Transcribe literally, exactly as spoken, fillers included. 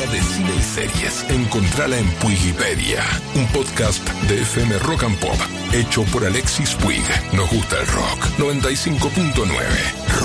actualidad de cine y series, encontrala en Puigipedia, un podcast de F M Rock and Pop, hecho por Alexis Puig. Nos gusta el rock. noventa y cinco punto nueve